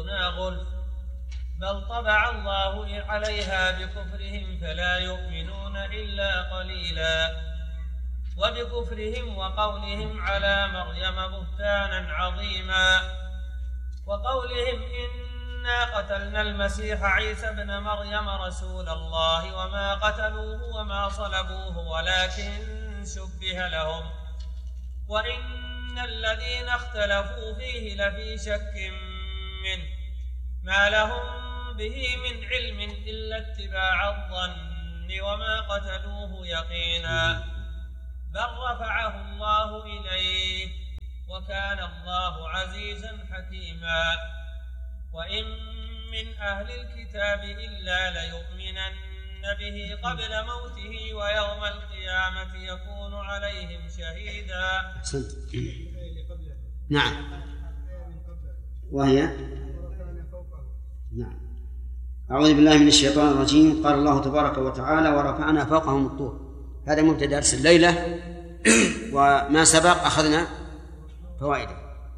يأكلونها غلف بل طبع الله عليها بكفرهم فلا يؤمنون إلا قليلا وبكفرهم وقولهم على مريم بهتانا عظيما وقولهم إنا قتلنا المسيح عيسى ابن مريم رسول الله وما قتلوه وما صلبوه ولكن شبه لهم وإن الذين اختلفوا فيه لفي شك منه ما لهم به من علم إلا اتباع الظن وما قتلوه يقينا بل رفعه الله إليه وكان الله عزيزا حكيما وإن من أهل الكتاب إلا ليؤمنن به قبل موته ويوم القيامة يكون عليهم شهيدا. نعم. وهي نعم. أعوذ بالله من الشيطان الرجيم. قال الله تبارك وتعالى ورفعنا فوقهم الطور. هذا مبتدأ درس الليلة وما سبق أخذنا فوائده.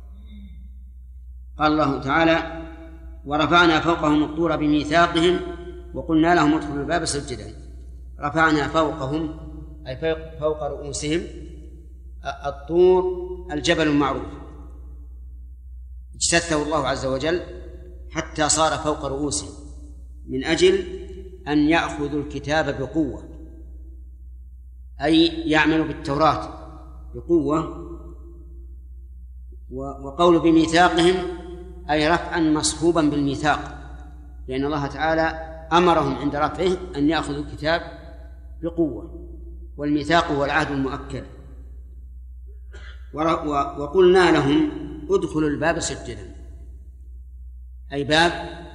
قال الله تعالى ورفعنا فوقهم الطور بميثاقهم وقلنا لهم ادخلوا الباب سجدا. رفعنا فوقهم أي فوق رؤوسهم الطور الجبل المعروف اجتثه الله عز وجل حتى صار فوق رؤوسهم من أجل أن يأخذوا الكتاب بقوة أي يعملوا بالتوراة بقوة. وقول بميثاقهم أي رفعا مصحوبا بالميثاق لأن الله تعالى أمرهم عند رفعه أن يأخذوا الكتاب بقوة والميثاق هو العهد المؤكد. وقلنا لهم ادخلوا الباب سجدا أي باب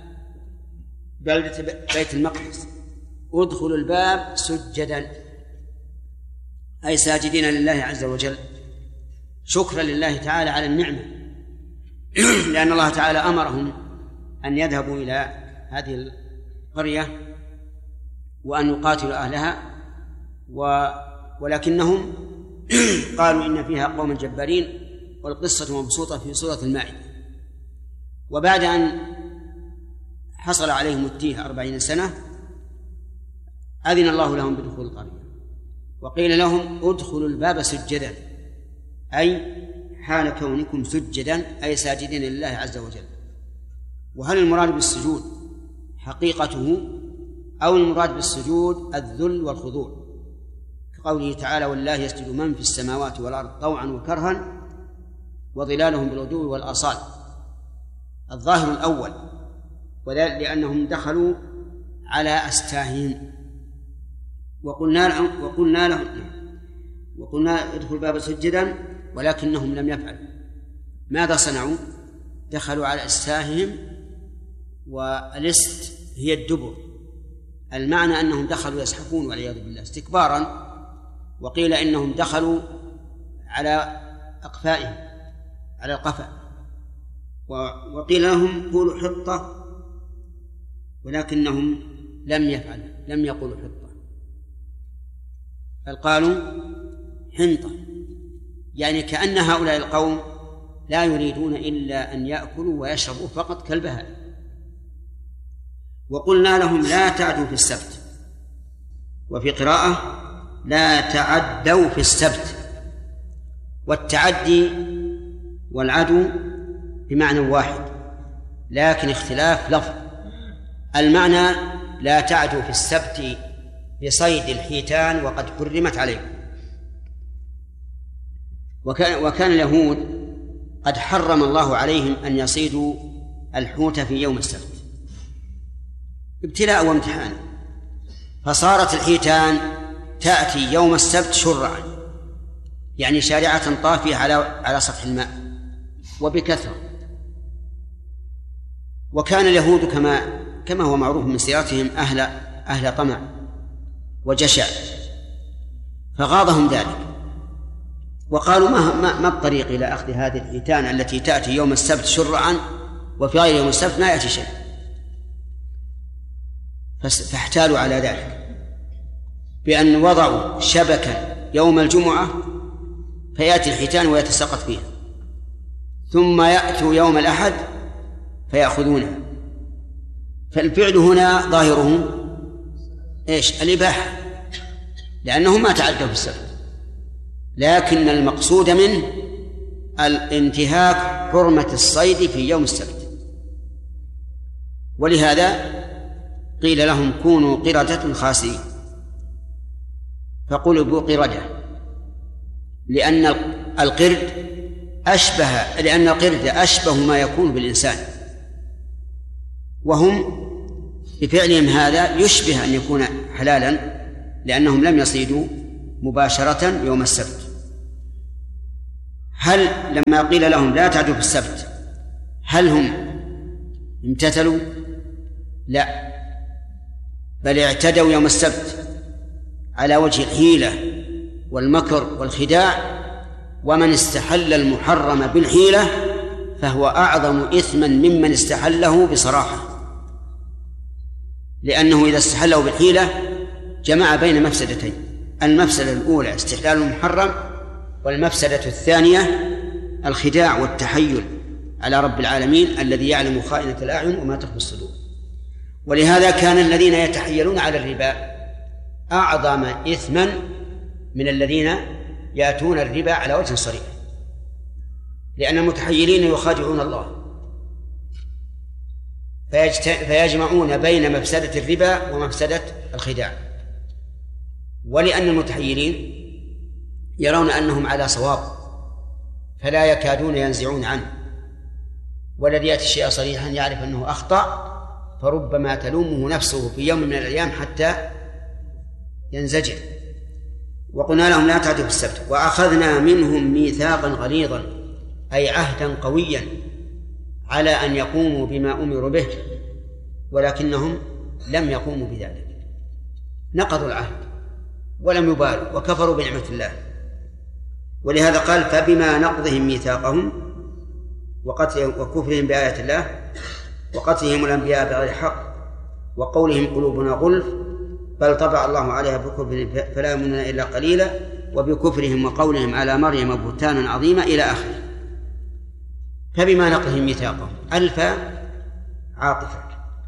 بلدة بيت المقدس ادخلوا الباب سجدا أي ساجدين لله عز وجل شكرا لله تعالى على النعمة لأن الله تعالى أمرهم أن يذهبوا إلى هذه القرية وأن يقاتلوا أهلها ولكنهم قالوا إن فيها قوما جبارين والقصة مبسوطة في سورة المائدة. وبعد أن حصل عليهم التيه 40 سنة أذن الله لهم بدخول القرية وقيل لهم ادخلوا الباب سجدا أي حال كونكم سجدا أي ساجدين لله عز وجل. وهل المراد بالسجود حقيقته أو المراد بالسجود الذل والخضوع كقوله تعالى والله يسجد من في السماوات والأرض طوعا وكرها وظلالهم بالغدو والآصال. الظاهر الأول وذلك لأنهم دخلوا على أستاههم وقلنا ادخلوا الباب سجدا ولكنهم لم يفعلوا. ماذا صنعوا؟ دخلوا على أستاههم والست هي الدبر المعنى أنهم دخلوا يزحفون والعياذ بالله استكبارا. وقيل إنهم دخلوا على أقفائهم على القفا وقيل لهم قولوا حطة ولكنهم لم يفعلوا لم يقولوا حطة بل قالوا حنطة يعني كأن هؤلاء القوم لا يريدون إلا أن يأكلوا ويشربوا فقط كالبهائم. وقلنا لهم لا تعدوا في السبت وفي قراءة لا تعدوا في السبت. والتعدي والعدو بمعنى واحد لكن اختلاف لفظ. المعنى لا تعدوا في السبت بصيد الحيتان وقد حرمت عليكم. وكان اليهود قد حرم الله عليهم أن يصيدوا الحوت في يوم السبت ابتلاء وامتحان فصارت الحيتان تأتي يوم السبت شرعا يعني شارعة طافية على سطح الماء وبكثرة. وكان اليهود كما هو معروف من سيرتهم أهل طمع وجشع فغاضهم ذلك وقالوا ما الطريق إلى أخذ هذه الحيتان التي تأتي يوم السبت شرعا وفي غير يوم السبت ما يأتي شيء. فاحتالوا على ذلك بأن وضعوا شبكا يوم الجمعة فيأتي الحيتان ويتساقط فيها ثم يأتوا يوم الأحد فيأخذونها. فالفعل هنا ظاهره إيش؟ الإباحة، لأنهم ما تعدوا في السبت، لكن المقصود منه الانتهاك حرمة الصيد في يوم السبت. ولهذا قيل لهم كونوا قردة خاسئين، فقلبوا قردة، لأن القرد أشبه ما يكون بالإنسان، وهم بفعلهم هذا يشبه أن يكون حلالا، لأنهم لم يصيدوا مباشرة يوم السبت. هل لما قيل لهم لا تعدوا في السبت هل هم امتثلوا؟ لا، بل اعتدوا يوم السبت على وجه الحيلة والمكر والخداع. ومن استحل المحرم بالحيلة فهو أعظم إثما ممن استحله بصراحة، لأنه إذا استحله بالحيلة جمع بين مفسدتين: المفسدة الأولى استحلال المحرم، والمفسدة الثانية الخداع والتحيل على رب العالمين الذي يعلم خائنة الأعين وما تخفي الصدور. ولهذا كان الذين يتحيلون على الربا أعظم إثما من الذين يأتون الربا على وجه صريح، لأن المتحيلين يخادعون الله فيجمعون بين مفسدة الربا ومفسدة الخداع. ولأن المتحيلين يرون أنهم على صواب فلا يكادون ينزعون عنه، والذي يأتي الشيء صريحا يعرف أنه أخطأ، فربما تلومه نفسه في يوم من الأيام حتى ينزجر. وقلنا لهم لا تعدوا في السبت، وأخذنا منهم ميثاقا غليظا، أي عهدا قويا على أن يقوموا بما أمروا به، ولكنهم لم يقوموا بذلك، نقضوا العهد ولم يبالوا وكفروا بنعمة الله. ولهذا قال فبما نقضهم ميثاقهم وكفرهم بآيات الله وقتلهم الأنبياء بغير حق وقولهم قلوبنا غلف بل طبع الله عليها بكفرهم فلا يؤمنون إلا قليلا وبكفرهم وقولهم على مريم بهتانا عظيما إلى آخره. فبما نقضهم ميثاقهم، ألف عاطفة،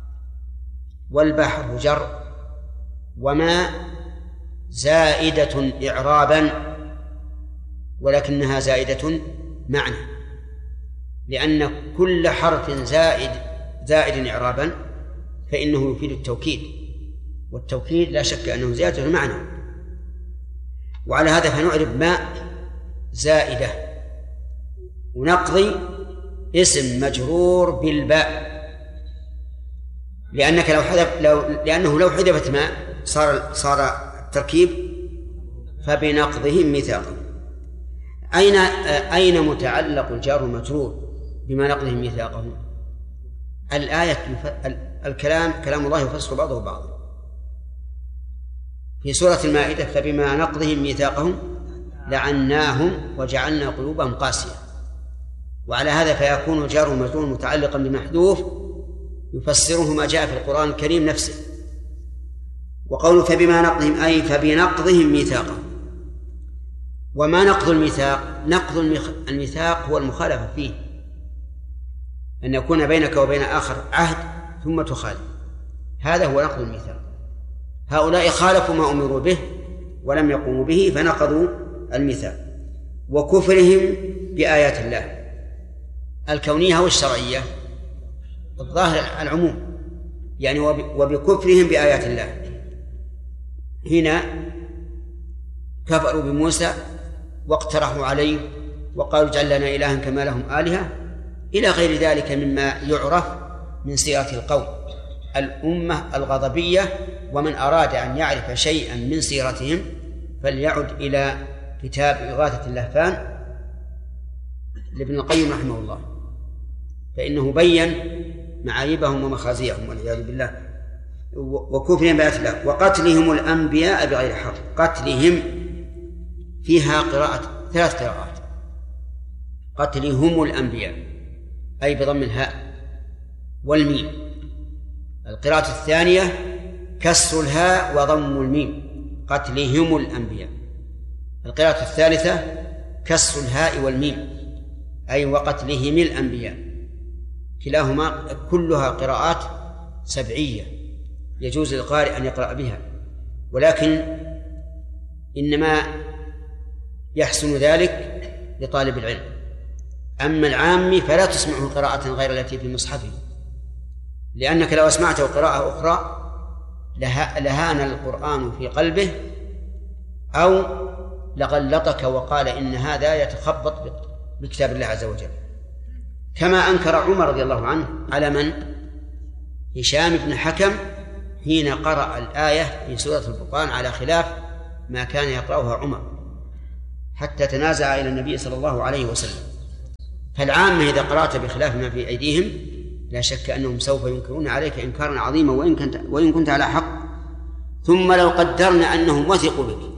والبحر جر، وما زائدة إعرابا ولكنها زائدة معنى، لأن كل حرف زائد إعرابا فإنه يفيد التوكيد، والتوكيد لا شك أنه زيادة المعنى. وعلى هذا فنعرب ما زائدة، ونقضي اسم مجرور بالباء، لأنك لأنه لو حذفت ما صار التركيب فبنقضهم ميثاقهم. أين متعلق الجار والمجرور بما نقضهم ميثاقهم؟ الآية كلام الله يفسر بعضه بعضا. في سورة المائدة فبما نقضهم ميثاقهم لعناهم وجعلنا قلوبهم قاسية، وعلى هذا فيكون الجار والمجرور متعلقا بمحذوف يفسره ما جاء في القرآن الكريم نفسه. وقول فبما نقضهم أي فبنقضهم ميثاقهم. وما نقض الميثاق؟ نقض الميثاق هو المخالفة فيه، أن يكون بينك وبين آخر عهد ثم تخالف، هذا هو نقض الميثاق. هؤلاء خالفوا ما أمروا به ولم يقوموا به فنقضوا الميثاق. وكفرهم بآيات الله الكونية والشرعية، الظاهر العموم، يعني وبكفرهم بآيات الله. هنا كفروا بموسى واقترحوا عليه وقالوا اجعل لنا إلها كما لهم آلهة إلى غير ذلك مما يعرف من سيرة القوم الأمة الغضبية. ومن أراد أن يعرف شيئا من سيرتهم فليعد إلى كتاب إغاثة اللهفان لابن القيم رحمه الله، فإنه بين معايبهم ومخازيهم والعياذ بالله. وكفرهم بآيات الله وقتلهم الأنبياء بغير حق. قتلهم فيها ثلاث قراءات: قتلهم الأنبياء أي بضم الهاء والميم، القراءة الثانية كسر الهاء وضم الميم قتلهم الأنبياء، القراءة الثالثة كسر الهاء والميم أي وقتلهم الأنبياء. كلاهما كلها قراءات سبعية يجوز للقارئ أن يقرأ بها، ولكن إنما يحسن ذلك لطالب العلم. أما العامي فلا تسمعه قراءة غير التي في مصحفه، لأنك لو أسمعته قراءة أخرى لهان القرآن في قلبه أو لغلطك وقال إن هذا يتخبط بكتاب الله عز وجل، كما أنكر عمر رضي الله عنه على من؟ هشام بن حكم حين قرأ الآية في سورة الفرقان على خلاف ما كان يقرأها عمر حتى تنازع إلى النبي صلى الله عليه وسلم. فالعامة إذا قرأت بخلاف ما في أيديهم لا شك أنهم سوف ينكرون عليك إنكارا عظيما وإن كنت على حق. ثم لو قدرنا أنهم وثقوا بك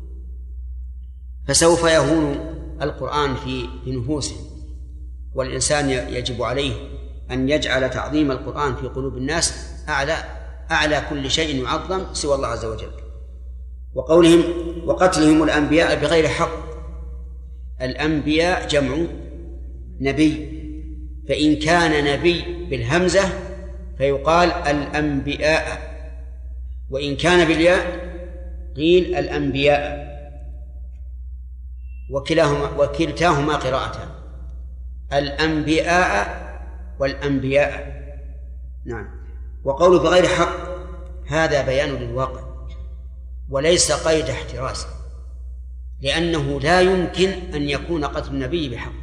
فسوف يهون القرآن في نفوسهم، والإنسان يجب عليه أن يجعل تعظيم القرآن في قلوب الناس أعلى كل شيء يعظم سوى الله عز وجل. وقولهم وقتلهم الأنبياء بغير حق، الأنبياء جمع نبي، فإن كان نبي بالهمزة فيقال الأنبياء، وإن كان بالياء قيل الأنبياء، وكلتاهما قراءتان، الأنبياء والأنبياء. نعم. وقوله بغير حق هذا بيان للواقع وليس قيد احتراز، لأنه لا يمكن أن يكون قتل النبي بحق،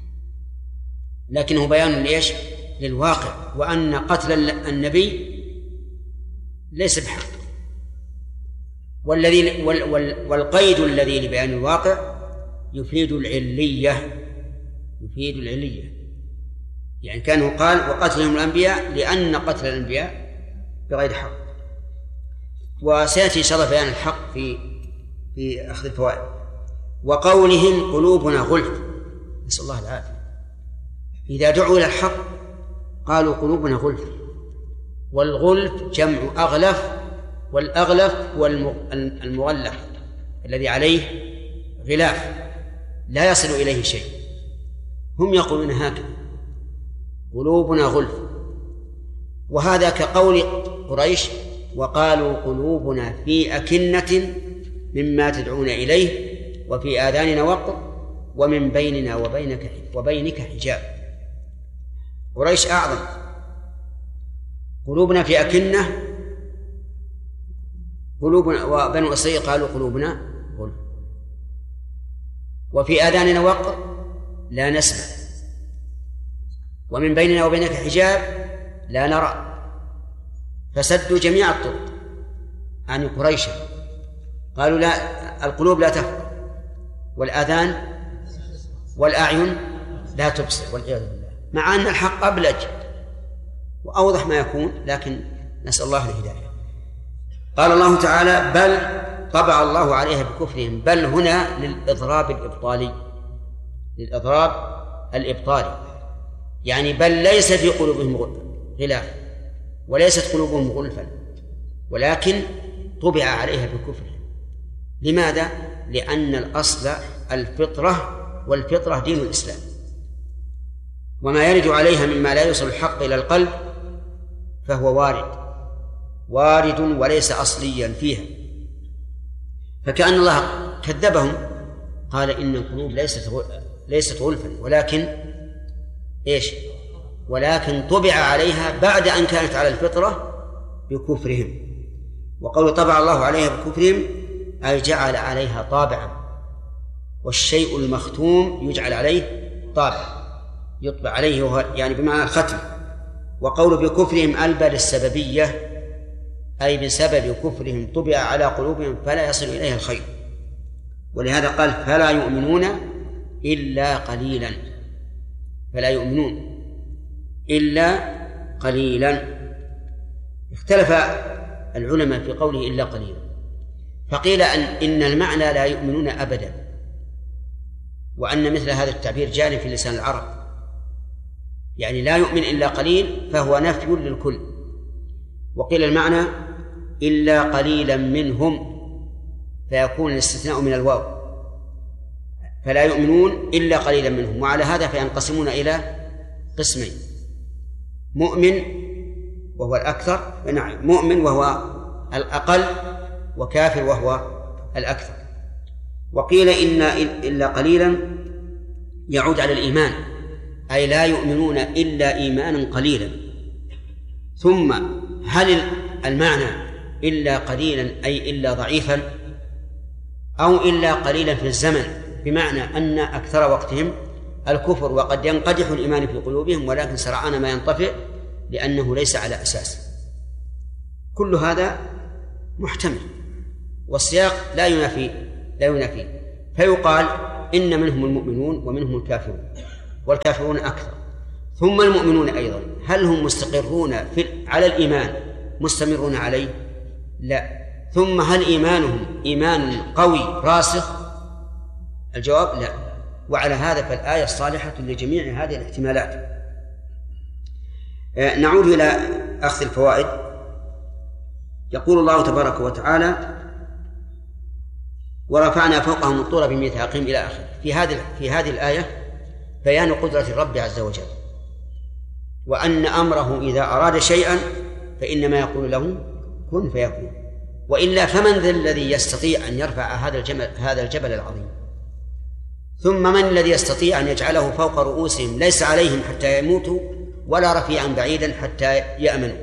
لكنه بيان ليش؟ للواقع، وأن قتل النبي ليس بحق. والقيد الذي لبيان الواقع يفيد العلية، يعني كانه قال وقتلهم الأنبياء لأن قتل الأنبياء بغير حق. وسيأتي إن شاء الله بيان الحق في أخذ الفوائد. وقولهم قلوبنا غلف، نسأل الله العافية، إذا دعوا إلى الحق قالوا قلوبنا غلف، والغلف جمع أغلف، والأغلف هو المغلف الذي عليه غلاف لا يصل إليه شيء. هم يقولون هكذا قلوبنا غلف، وهذا كقول قريش وقالوا قلوبنا في أكنة مما تدعون إليه وفي آذاننا وقر ومن بيننا وبينك حجاب. قريش أعظم، قلوبنا في أكنة، قلوبنا، وبنو إسرائيل قالوا قلوبنا غلف، وفي آذاننا وقر لا نسمع، ومن بيننا وبينك حجاب لا نرى. فسدوا جميع الطرق عن قريش، قالوا لا، القلوب لا تفقه، والآذان والأعين لا تبصر، والعياذ بالله، مع أن الحق أبلج وأوضح ما يكون، لكن نسأل الله الهداية. قال الله تعالى بل طبع الله عليها بكفرهم، بل هنا للإضراب الإبطالي، يعني بل ليس في قلوبهم غلاف وليست قلوبهم غلفا، ولكن طبع عليها بكفرهم. لماذا؟ لأن الأصل الفطرة، والفطرة دين الإسلام، وما يرد عليها مما لا يوصل الحق إلى القلب فهو وارد وليس أصليا فيها. فكأن الله كذبهم، قال إن القلوب ليست غلفا، ولكن طبع عليها بعد أن كانت على الفطرة بكفرهم. وقول طبع الله عليها بكفرهم أي جعل عليها طابعا، والشيء المختوم يجعل عليه طابع، يطبع عليه يعني بمعنى الختم. وقول بكفرهم ألبى للسببية، أي بسبب كفرهم طبع على قلوبهم فلا يصل إليها الخير، ولهذا قال فلا يؤمنون إلا قليلا، فلا يؤمنون إلا قليلا. اختلف العلماء في قوله إلا قليلا، فقيل إن المعنى لا يؤمنون أبدا، وأن مثل هذا التعبير جاري في لسان العرب، يعني لا يؤمن إلا قليل فهو نفي للكل. وقيل المعنى إلا قليلا منهم، فيكون الاستثناء من الواو، فلا يؤمنون إلا قليلا منهم. وعلى هذا فينقسمون إلى قسمين: مؤمن وهو الأكثر، نعم مؤمن وهو الأقل، وكافر وهو الأكثر. وقيل إن إلا قليلا يعود على الإيمان، أي لا يؤمنون إلا إيمانا قليلا. ثم هل المعنى إلا قليلا أي إلا ضعيفا، أو إلا قليلا في الزمن، بمعنى أن أكثر وقتهم الكفر، وقد ينقدح الإيمان في قلوبهم ولكن سرعان ما ينطفئ لأنه ليس على أساس. كل هذا محتمل، والسياق لا ينافي، فيقال إن منهم المؤمنون ومنهم الكافرون، والكافرون أكثر. ثم المؤمنون أيضا هل هم مستقرون على الإيمان مستمرون عليه؟ لا. ثم هل إيمانهم إيمان قوي راسخ؟ الجواب لا. وعلى هذا فالآية صالحة لجميع هذه الاحتمالات. نعود إلى أخذ الفوائد. يقول الله تبارك وتعالى: ورفعنا فوقهم الطور بميثاقهم إلى آخره. في هذه الآية بيان قدرة الرب عز وجل، وأن أمره إذا أراد شيئا فإنما يقول له كن فيكون، وإلا فمن ذا الذي يستطيع أن يرفع هذا الجبل العظيم؟ ثم من الذي يستطيع أن يجعله فوق رؤوسهم ليس عليهم حتى يموتوا، ولا رفيعا بعيدا حتى يأمنوا؟